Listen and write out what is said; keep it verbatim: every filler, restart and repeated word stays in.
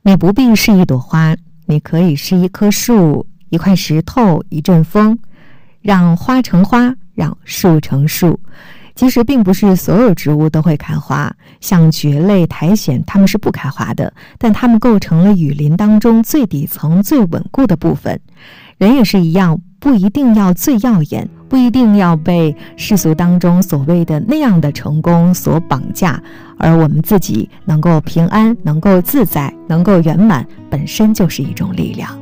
你不必是一朵花，你可以是一棵树，一块石头，一阵风，让花成花，让树成树。其实并不是所有植物都会开花，像蕨类、苔藓，它们是不开花的，但它们构成了雨林当中最底层、最稳固的部分。人也是一样，不一定要最耀眼，不一定要被世俗当中所谓的那样的成功所绑架，而我们自己能够平安，能够自在，能够圆满，本身就是一种力量。